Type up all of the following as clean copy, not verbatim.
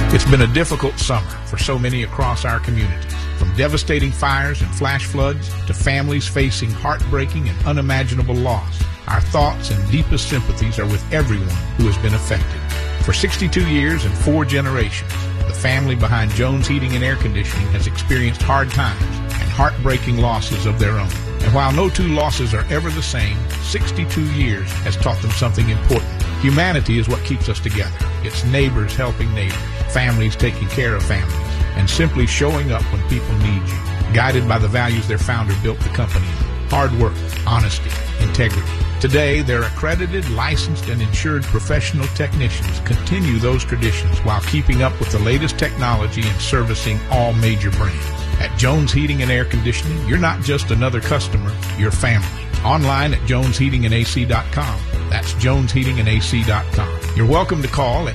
It's been a difficult summer for so many across our communities, from devastating fires and flash floods to families facing heartbreaking and unimaginable loss. Our thoughts and deepest sympathies are with everyone who has been affected. For 62 years and 4 generations, the family behind Jones Heating and Air Conditioning has experienced hard times and heartbreaking losses of their own. And while no two losses are ever the same, 62 years has taught them something important. Humanity is what keeps us together. It's neighbors helping neighbors, families taking care of families, and simply showing up when people need you, guided by the values their founder built the company on: hard work, honesty, integrity. Today, their accredited, licensed, and insured professional technicians continue those traditions while keeping up with the latest technology and servicing all major brands. At Jones Heating and Air Conditioning, you're not just another customer, you're family. Online at jonesheatingandac.com. That's jonesheatingandac.com. You're welcome to call at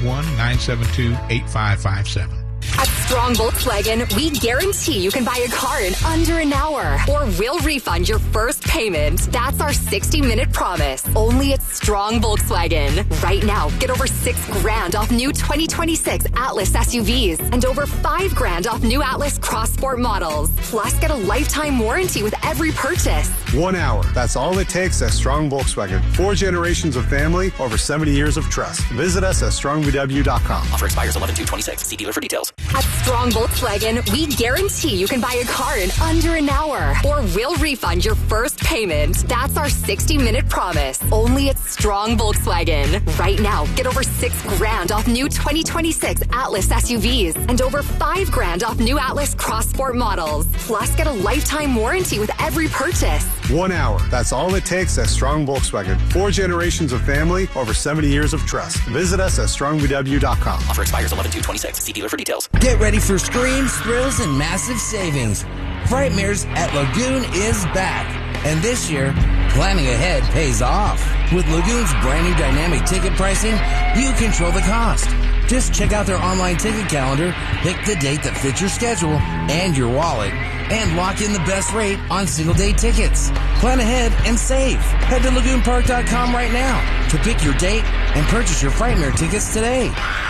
801-972-8557. At Strong Volkswagen, we guarantee you can buy a car in under an hour, or we'll refund your first payment. That's our 60-minute promise. Only at Strong Volkswagen. Right now, get over $6,000 off new 2026 Atlas SUVs and over $5,000 off new Atlas Cross Sport models. Plus, get a lifetime warranty with every purchase. 1 hour. That's all it takes at Strong Volkswagen. 4 generations of family, over 70 years of trust. Visit us at strongvw.com. Offer expires 11/2/26. See dealer for details. At Strong Volkswagen, we guarantee you can buy a car in under an hour, or we'll refund your first payment. That's our 60-minute promise. Only at Strong Volkswagen. Right now, get over $6,000 off new 2026 Atlas SUVs and over $5,000 off new Atlas Cross Sport models. Plus, get a lifetime warranty with every purchase. 1 hour. That's all it takes at Strong Volkswagen. 4 generations of family, over 70 years of trust. Visit us at strongvw.com. Offer expires 11/2/26. See dealer for details. Get ready for screams, thrills, and massive savings. Frightmares at Lagoon is back. And this year, planning ahead pays off. With Lagoon's brand new dynamic ticket pricing, you control the cost. Just check out their online ticket calendar, pick the date that fits your schedule and your wallet, and lock in the best rate on single-day tickets. Plan ahead and save. Head to lagoonpark.com right now to pick your date and purchase your Frightmare tickets today.